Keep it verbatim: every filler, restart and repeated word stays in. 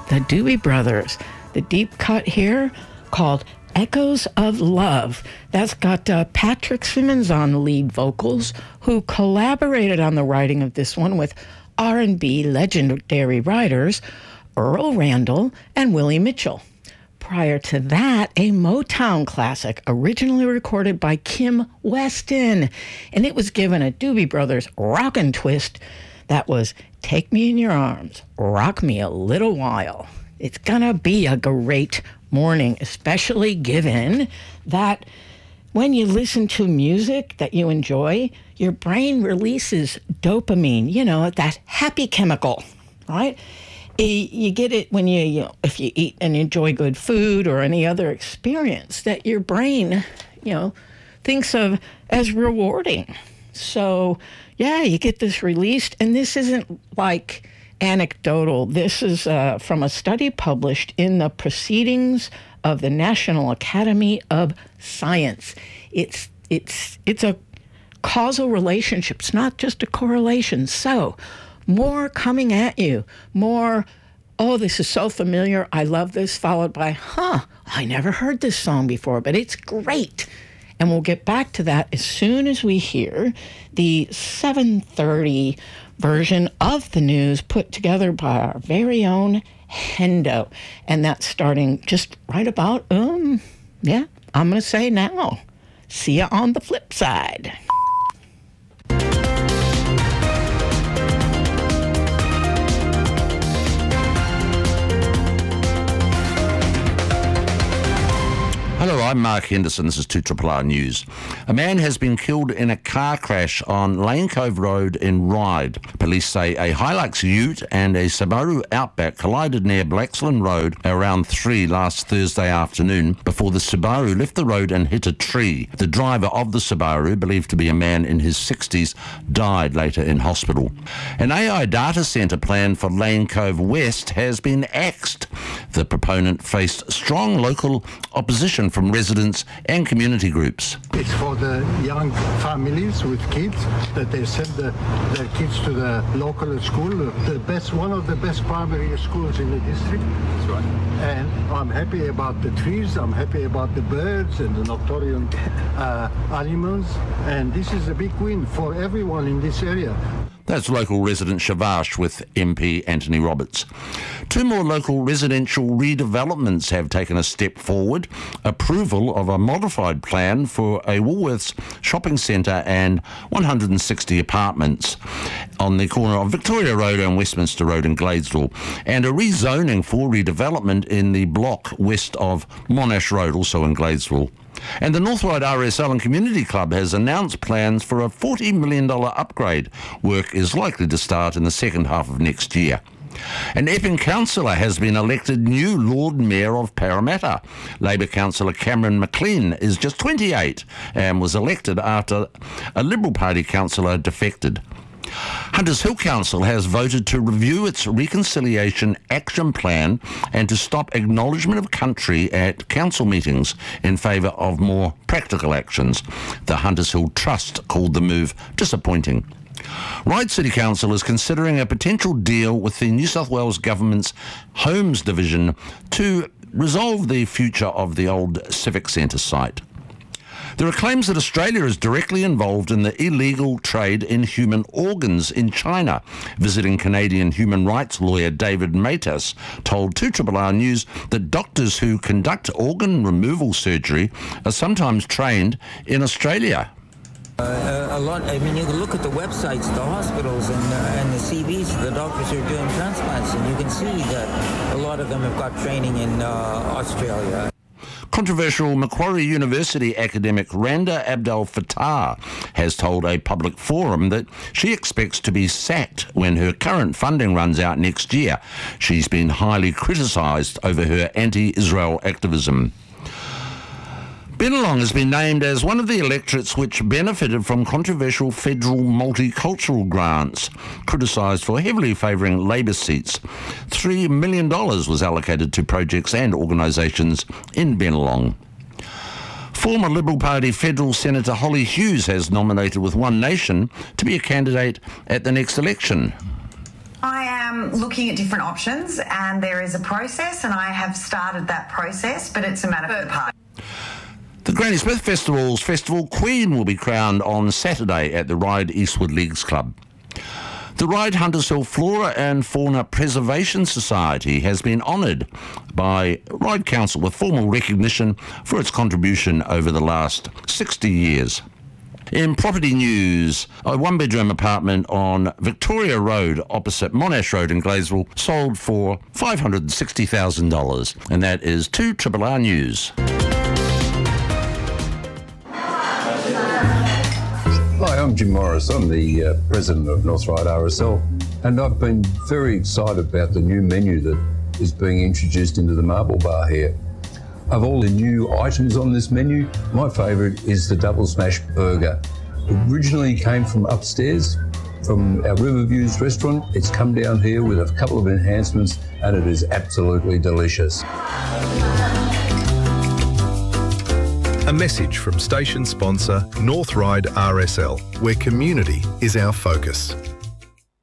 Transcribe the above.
the Doobie Brothers. The deep cut here called Echoes of Love. That's got uh, Patrick Simmons on lead vocals, who collaborated on the writing of this one with R and B legendary writers Earl Randall and Willie Mitchell. Prior to that, a Motown classic, originally recorded by Kim Weston, and it was given a Doobie Brothers rockin' twist that was Take Me in Your Arms, Rock Me a Little While. It's gonna be a great morning, especially given that when you listen to music that you enjoy, your brain releases dopamine, you know, that happy chemical, right? You get it when you, you know, if you eat and enjoy good food or any other experience that your brain, you know, thinks of as rewarding. So, yeah, you get this released, and this isn't like anecdotal. This is uh, from a study published in the Proceedings of the National Academy of Science. It's it's it's a causal relationship. It's not just a correlation. So, more coming at you, more, oh, this is so familiar, I love this, followed by, huh, I never heard this song before, but it's great. And we'll get back to that as soon as we hear the seven thirty version of the news put together by our very own Hendo. And that's starting just right about, um, yeah, I'm going to say now. See you on the flip side. Hello, I'm Mark Henderson. This is two R R R News. A man has been killed in a car crash on Lane Cove Road in Ryde. Police say a Hilux Ute and a Subaru Outback collided near Blaxland Road around three last Thursday afternoon before the Subaru left the road and hit a tree. The driver of the Subaru, believed to be a man in his sixties, died later in hospital. An A I data centre plan for Lane Cove West has been axed. The proponent faced strong local opposition from residents and community groups. It's for the young families with kids that they send the, their kids to the local school, the best, one of the best primary schools in the district. That's right. And I'm happy about the trees, I'm happy about the birds and the nocturnal uh, animals, and this is a big win for everyone in this area. That's local resident Shavash with M P Anthony Roberts. Two more local residential redevelopments have taken a step forward. Approval of a modified plan for a Woolworths shopping centre and one hundred sixty apartments on the corner of Victoria Road and Westminster Road in Gladesville, and a rezoning for redevelopment in the block west of Monash Road, also in Gladesville. And the North Ryde R S L and Community Club has announced plans for a forty million dollars upgrade. Work is likely to start in the second half of next year. An Epping councillor has been elected new Lord Mayor of Parramatta. Labor councillor Cameron McLean is just twenty-eight and was elected after a Liberal Party councillor defected. Hunters Hill Council has voted to review its Reconciliation Action Plan and to stop acknowledgement of country at council meetings in favour of more practical actions. The Hunters Hill Trust called the move disappointing. Ryde City Council is considering a potential deal with the New South Wales Government's Homes Division to resolve the future of the old Civic Centre site. There are claims that Australia is directly involved in the illegal trade in human organs in China. Visiting Canadian human rights lawyer David Matas told two R R R News that doctors who conduct organ removal surgery are sometimes trained in Australia. Uh, a lot. I mean, you can look at the websites, the hospitals, and, uh, and the C Vs of the doctors who are doing transplants, and you can see that a lot of them have got training in uh, Australia. Controversial Macquarie University academic Randa Abdel Fattah has told a public forum that she expects to be sacked when her current funding runs out next year. She's been highly criticised over her anti-Israel activism. Bennelong has been named as one of the electorates which benefited from controversial federal multicultural grants, criticised for heavily favouring Labor seats. three million dollars was allocated to projects and organisations in Bennelong. Former Liberal Party Federal Senator Holly Hughes has nominated with One Nation to be a candidate at the next election. I am am looking at different options, and there is a process, and I have started that process, but it's a matter for the party. The Granny Smith Festival's Festival Queen will be crowned on Saturday at the Ryde Eastwood Leagues Club. The Ryde Hunters Hill Flora and Fauna Preservation Society has been honoured by Ryde Council with formal recognition for its contribution over the last sixty years. In property news, a one-bedroom apartment on Victoria Road opposite Monash Road in Gladesville sold for five hundred sixty thousand dollars, and that is two Triple R News. Hi, I'm Jim Morris. I'm the uh, president of North Ryde R S L, and I've been very excited about the new menu that is being introduced into the Marble Bar here. Of all the new items on this menu, my favourite is the Double Smash Burger. Originally came from upstairs, from our Riverviews restaurant. It's come down here with a couple of enhancements, and it is absolutely delicious. A message from station sponsor North Ryde R S L, where community is our focus.